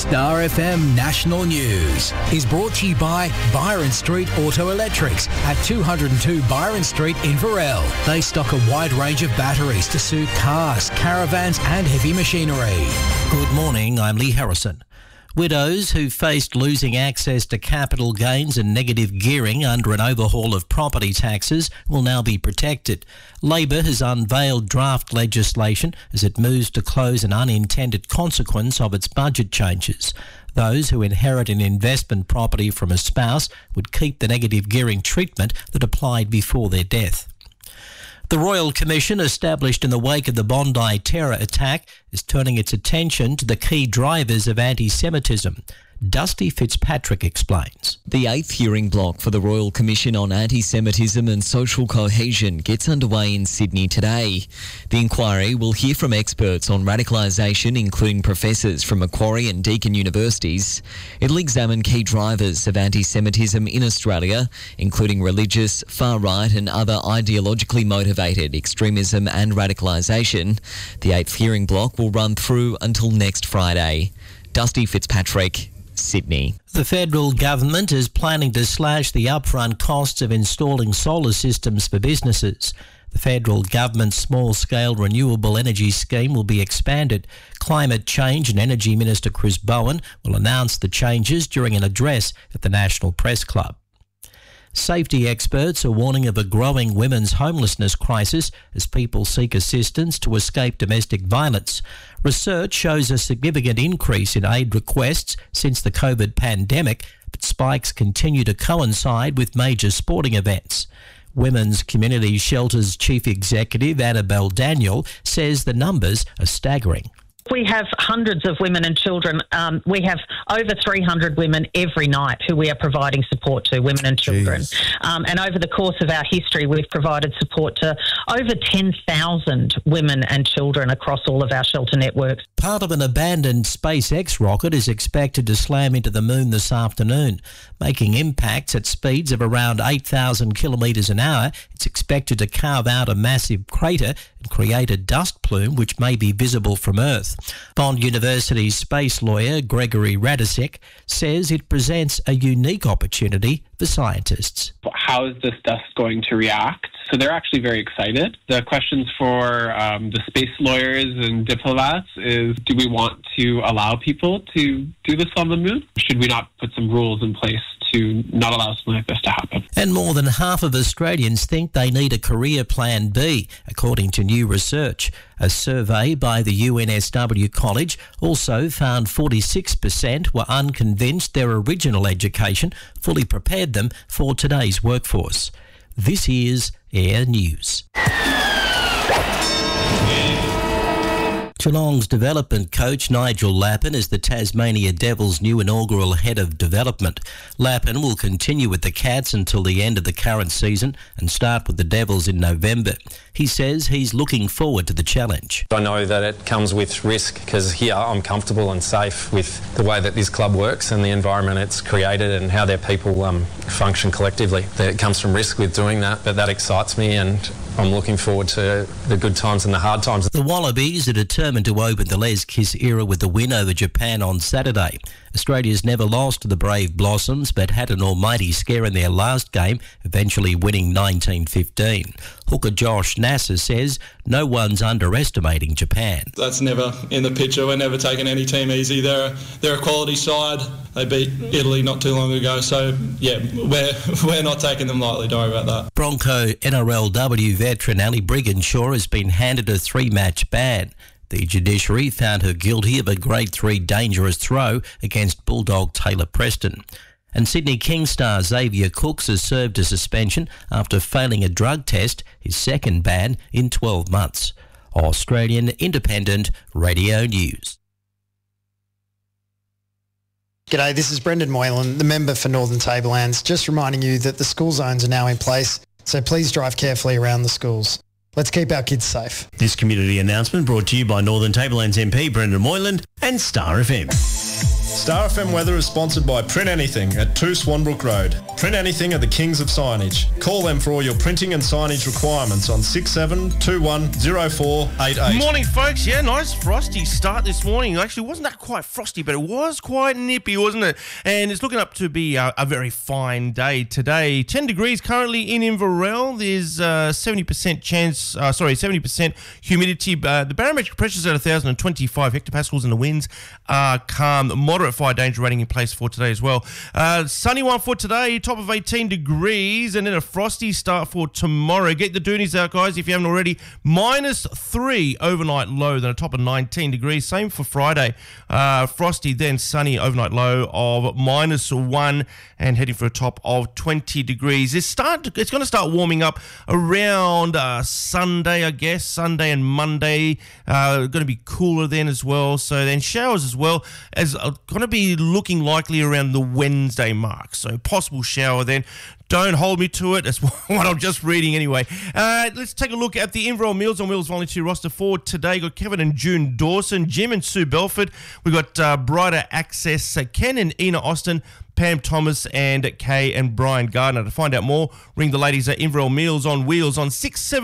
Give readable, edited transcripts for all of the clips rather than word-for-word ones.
Star FM National News is brought to you by Byron Street Auto Electrics at 202 Byron Street in Varel. They stock a wide range of batteries to suit cars, caravans and heavy machinery. Good morning, I'm Lee Harrison. Widows who faced losing access to capital gains and negative gearing under an overhaul of property taxes will now be protected. Labor has unveiled draft legislation as it moves to close an unintended consequence of its budget changes. Those who inherit an investment property from a spouse would keep the negative gearing treatment that applied before their death. The Royal Commission, established in the wake of the Bondi terror attack, is turning its attention to the key drivers of anti-Semitism. Dusty Fitzpatrick explains. The 8th hearing block for the Royal Commission on Anti-Semitism and Social Cohesion gets underway in Sydney today. The inquiry will hear from experts on radicalisation, including professors from Macquarie and Deakin universities. It'll examine key drivers of anti-Semitism in Australia, including religious, far-right and other ideologically motivated extremism and radicalisation. The 8th hearing block will run through until next Friday. Dusty Fitzpatrick, Sydney. The federal government is planning to slash the upfront costs of installing solar systems for businesses. The federal government's small-scale renewable energy scheme will be expanded. Climate Change and Energy Minister Chris Bowen will announce the changes during an address at the National Press Club. Safety experts are warning of a growing women's homelessness crisis as people seek assistance to escape domestic violence. Research shows a significant increase in aid requests since the COVID pandemic, but spikes continue to coincide with major sporting events. Women's Community Shelters Chief Executive Annabelle Daniel says the numbers are staggering. We have hundreds of women and children. We have over 300 women every night who we are providing support to, women and children. And over the course of our history, we've provided support to over 10,000 women and children across all of our shelter networks. Part of an abandoned SpaceX rocket is expected to slam into the moon this afternoon. Making impacts at speeds of around 8,000 kilometres an hour, it's expected to carve out a massive crater and create a dust plume which may be visible from Earth. Bond University's space lawyer Gregory Radisek says it presents a unique opportunity for scientists. How is this dust going to react? So they're actually very excited. The questions for the space lawyers and diplomats is, do we want to allow people to do this on the moon? Should we not put some rules in place to not allow something like this to happen? And more than half of Australians think they need a career plan B, according to new research. A survey by the UNSW College also found 46% were unconvinced their original education fully prepared them for today's workforce. This is Air News. Geelong's development coach Nigel Lappin is the Tasmania Devils' new inaugural head of development. Lappin will continue with the Cats until the end of the current season and start with the Devils in November. He says he's looking forward to the challenge. I know that it comes with risk because here I'm comfortable and safe with the way that this club works and the environment it's created and how their people function collectively. It comes from risk with doing that, but that excites me and I'm looking forward to the good times and the hard times. The Wallabies are determined to open the Les Kiss era with a win over Japan on Saturday. Australia's never lost to the Brave Blossoms but had an almighty scare in their last game, eventually winning 19-15. Hooker Josh Nasser says no one's underestimating Japan. That's never in the picture. We're never taking any team easy. They're a quality side. They beat Italy not too long ago. So, yeah, we're not taking them lightly. Don't worry about that. Bronco NRLW veteran Ali Brigginshaw has been handed a 3-match ban. The judiciary found her guilty of a Grade 3 dangerous throw against Bulldog Taylor Preston. And Sydney Kings star Xavier Cooks has served a suspension after failing a drug test, his second ban in 12 months. Australian Independent Radio News. G'day, this is Brendan Moylan, the member for Northern Tablelands, just reminding you that the school zones are now in place, so please drive carefully around the schools. Let's keep our kids safe. This community announcement brought to you by Northern Tablelands MP Brendan Moylan and Star FM. Star FM weather is sponsored by Print Anything at 2 Swanbrook Road. Print Anything are the kings of signage. Call them for all your printing and signage requirements on 67210488. Morning, folks. Yeah, nice frosty start this morning. Actually, wasn't that quite frosty, but it was quite nippy, wasn't it? And it's looking up to be a very fine day today. 10 degrees currently in Inverell. There's 70% humidity. The barometric pressure's at 1,025 hectopascals and the winds are calm. Moderate fire danger rating in place for today as well. Sunny one for today, top of 18 degrees, and then a frosty start for tomorrow. Get the doonies out, guys, if you haven't already. -3 overnight low, then a top of 19 degrees. Same for Friday. Frosty, then sunny, overnight low of -1 and heading for a top of 20 degrees. It's going to start warming up around Sunday, I guess. Sunday and Monday going to be cooler then as well. So then showers as well as going to be looking likely around the Wednesday mark. So possible shower then. Don't hold me to it. That's what I'm just reading anyway. Let's take a look at the Inverell Meals on Wheels volunteer roster for today. We've got Kevin and June Dawson, Jim and Sue Belford. We've got Brighter Access, Ken and Ina Austin, Pam Thomas and Kay and Brian Gardner. To find out more, ring the ladies at Inverell Meals on Wheels on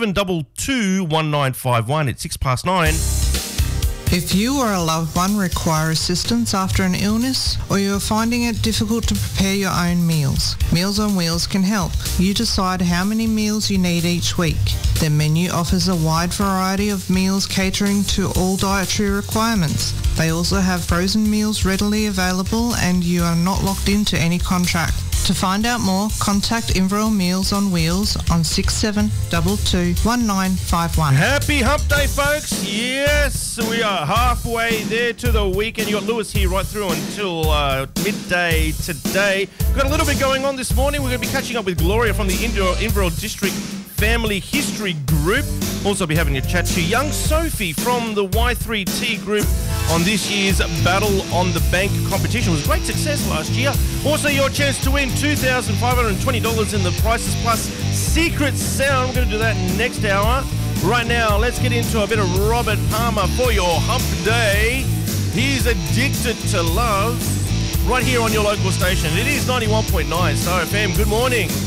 67221951 at 9:06. If you or a loved one require assistance after an illness or you are finding it difficult to prepare your own meals, Meals on Wheels can help. You decide how many meals you need each week. Their menu offers a wide variety of meals catering to all dietary requirements. They also have frozen meals readily available and you are not locked into any contract. To find out more, contact Inverell Meals on Wheels on 67221951. Happy Hump Day, folks. Yes, we are halfway there to the weekend. You got Lewis here right through until midday today. We've got a little bit going on this morning. We're going to be catching up with Gloria from the Inverell District Family History Group. Also be having a chat to young Sophie from the Y3T group on this year's Battle on the Bank competition. It was a great success last year. Also, your chance to win $2,520 in the Prices Plus Secret Sound. We're going to do that next hour. Right now, let's get into a bit of Robert Palmer for your Hump Day. He's Addicted to Love right here on your local station. It is 91.9 Star FM. Good morning.